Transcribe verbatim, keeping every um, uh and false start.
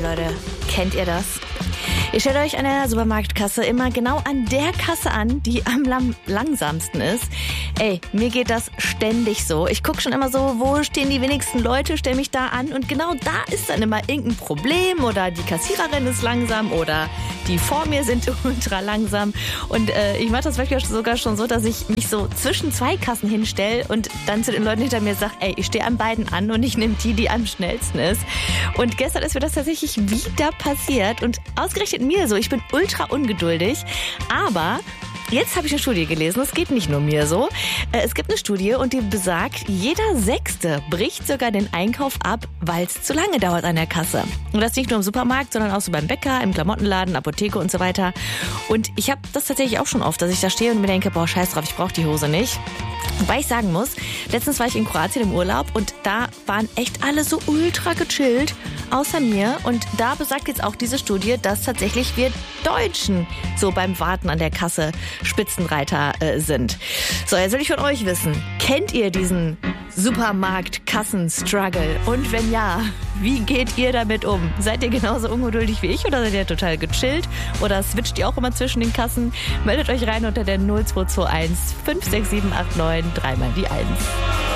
Leute, kennt ihr das? Ihr stellt euch an der Supermarktkasse immer genau an der Kasse an, die am lam- langsamsten ist. Ey, mir geht das ständig so. Ich gucke schon immer so, wo stehen die wenigsten Leute, stelle mich da an und genau da ist dann immer irgendein Problem oder die Kassiererin ist langsam oder die vor mir sind ultra langsam. Und äh, ich mache das wirklich sogar schon so, dass ich mich so zwischen zwei Kassen hinstelle und dann zu den Leuten hinter mir sage, ey, ich stehe an beiden an und ich nehme die, die am schnellsten ist. Und gestern ist mir das tatsächlich wieder passiert und ausgerechnet mir so. Ich bin ultra ungeduldig, aber jetzt habe ich eine Studie gelesen, es geht nicht nur mir so. Es gibt eine Studie und die besagt, jeder Sechste bricht sogar den Einkauf ab, weil es zu lange dauert an der Kasse. Und das nicht nur im Supermarkt, sondern auch so beim Bäcker, im Klamottenladen, Apotheke und so weiter. Und ich habe das tatsächlich auch schon oft, dass ich da stehe und mir denke, boah, scheiß drauf, ich brauche die Hose nicht. Wobei ich sagen muss, letztens war ich in Kroatien im Urlaub und da waren echt alle so ultra gechillt, außer mir. Und da besagt jetzt auch diese Studie, dass tatsächlich wir Deutschen so beim Warten an der Kasse Spitzenreiter äh, sind. So, jetzt will ich von euch wissen, kennt ihr diesen Supermarkt-Kassen-Struggle? Und wenn ja, wie geht ihr damit um? Seid ihr genauso ungeduldig wie ich oder seid ihr total gechillt? Oder switcht ihr auch immer zwischen den Kassen? Meldet euch rein unter der null zwei zwei eins fünf sechs sieben acht neun, dreimal die eins.